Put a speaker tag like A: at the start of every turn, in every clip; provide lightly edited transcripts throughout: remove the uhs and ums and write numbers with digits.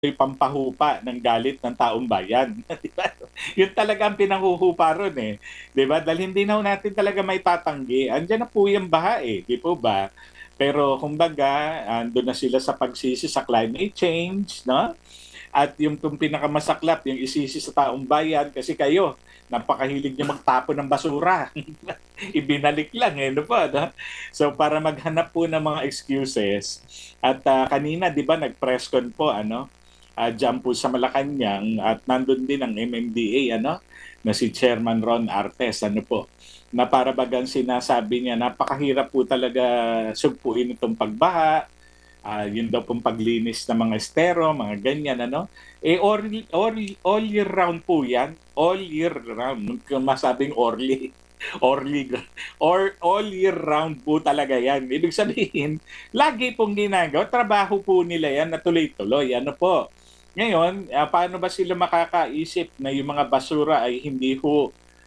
A: yung pampahupa ng galit ng taong bayan. Di ba? Yun talaga ang pinahuhupa ron eh. Di ba? Dahil hindi na natin talaga may tatanggi. Andiyan na po yung baha eh. Di po ba? Pero kumbaga, andun na sila sa pagsisi sa climate change, no? At yung pinakamasaklap, yung isisi sa taong bayan kasi kayo, napakahilig niyo magtapon ng basura. Ibinalik lang eh, no po, no? So para maghanap po ng mga excuses at kanina 'di ba nag-press con po ano, diyan po sa Malacanang at nandun din ang MMDA ano, na si Chairman Ron Artes ano po, na para bagang sinasabi niya napakahirap po talaga sugpuin itong pagbaha, yun daw pong paglinis ng mga estero, mga ganyan, ano? Eh, all year round po yan. All year round. Kung masabing orly. Orly. Or all year round po talaga yan. Ibig sabihin, lagi pong ginagawa. Trabaho po nila yan na tuloy-tuloy. Ano po? Ngayon, paano ba sila makakaisip na yung mga basura ay hindi ho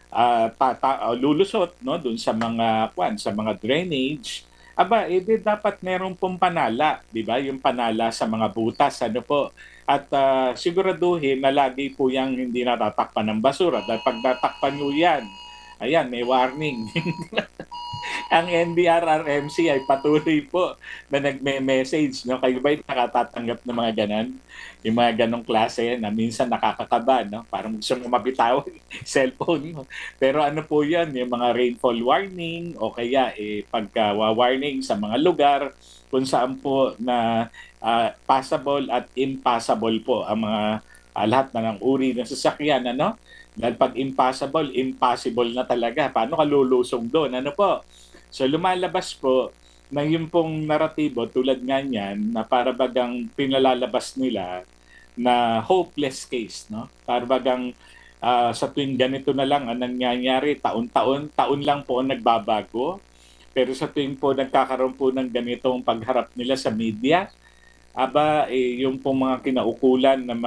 A: lulusot no doon sa mga sa mga drainage. Aba, di dapat meron pong panala, di ba? Yung panala sa mga butas, ano po. At siguraduhin na lagi po yung hindi natatakpan ng basura. Dahil pag natakpan nyo yan, ayan, may warning. Ang NDRRMC ay patuloy po na nagme-message. No? Kayo ba'y nakatatanggap ng mga ganan? Yung mga ganong klase na minsan nakakakaba, no? Parang gusto mo mabitawan cellphone mo. Pero ano po yan, yung mga rainfall warning o kaya pagka-warning sa mga lugar kung saan po na passable at impassable po ang mga lahat na ng uri ng sasakyan, ano? Dahil pag impossible, impossible na talaga. Paano ka lulusong doon? Ano po? So lumalabas po na yung pong naratibo tulad nga niyan na para bagang pinalalabas nila na hopeless case, no? Para bagang sa tuwing ganito na lang ang nangyayari, taon-taon, taon lang po ang nagbabago. Pero sa tuwing po nagkakaroon po ng ganitong pagharap nila sa media, aba, yung pong mga kinaukulan ng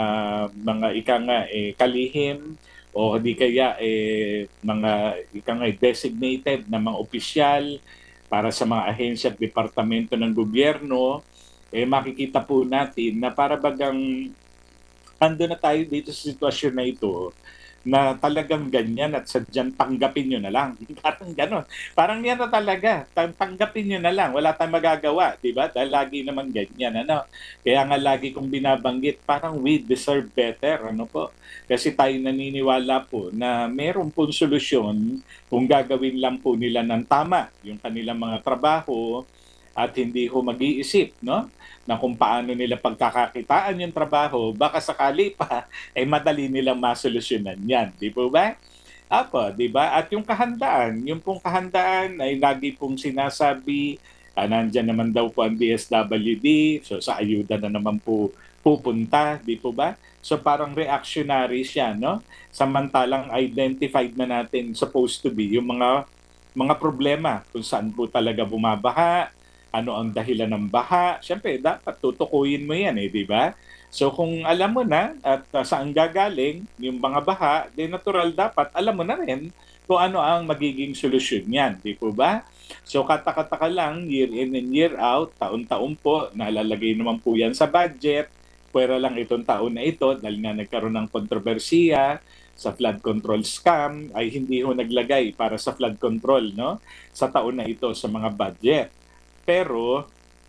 A: mga ika nga kalihim o di kaya mga ika nga designated na mga opisyal para sa mga ahensya at departamento ng gobyerno, makikita po natin na para bagang ando na tayo dito sa sitwasyon na ito na talagang ganyan at sadyang tanggapin nyo na lang. Parang gano'n. Parang yan na talaga. Tanggapin nyo na lang. Wala tayong magagawa. Di ba? Dahil lagi naman ganyan. Ano? Kaya nga lagi kong binabanggit, parang we deserve better. Ano po? Kasi tayo naniniwala po na meron pong solusyon kung gagawin lang po nila ng tama yung kanilang mga trabaho at hindi ho mag-iisip, no? Na kung paano nila pagkakakitaan yung trabaho, baka sakali pa ay madali nilang masolusyonan yan. Di po ba? Apo, di ba? At yung pong kahandaan ay lagi pong sinasabi, nandyan naman daw po ang DSWD, so sa ayuda na naman po pupunta, di po ba? So parang reactionary siya, no? Samantalang identified na natin supposed to be yung mga problema kung saan po talaga bumabaha, ano ang dahilan ng baha. Siyempre, dapat tutukuyin mo yan di ba? So kung alam mo na at saan gagaling yung mga baha, di natural dapat alam mo na rin kung ano ang magiging solusyon niyan, di po ba? So katakataka lang, year in and year out, taon-taon po, nalalagay naman po yan sa budget, pwera lang itong taon na ito dahil nga nagkaroon ng kontrobersiya sa flood control scam ay hindi ho naglagay para sa flood control no sa taon na ito sa mga budget. Pero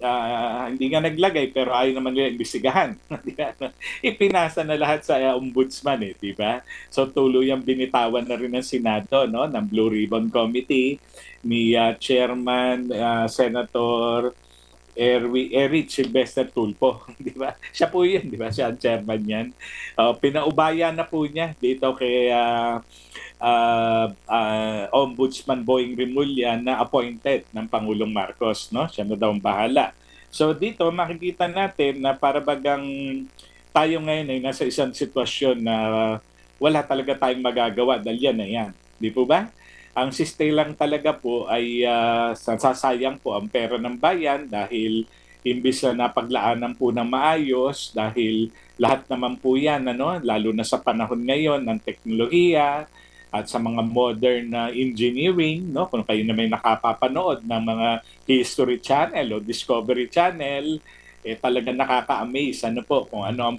A: hindi nga naglagay pero ayaw naman nila imbestigahan. Ipinasa na lahat sa ombudsman di ba? So tuluyang binitawan na rin ng Senado no ng Blue Ribbon Committee ni Chairman Senator Erich Sylvester Tulfo, di ba? Siya po yun, di ba? Siya ang chairman niyan. Pinaubaya na po niya dito kay Ombudsman Boying Rimulya na appointed ng Pangulong Marcos, no? Siya na daw ang bahala. So dito makikita natin na para bagang tayo ngayon ay nasa isang sitwasyon na wala talaga tayong magagawa dahil yan na yan. Di po ba? Ang sistay lang talaga po ay sasayang po ang pera ng bayan dahil imbis na napaglaanan po ng maayos dahil lahat naman po yan, ano, lalo na sa panahon ngayon ng teknolohiya at sa mga modern na engineering, no? Kung kayo na may nakapapanood ng mga History Channel o Discovery Channel, talagang nakaka-amaze ano po kung ano ang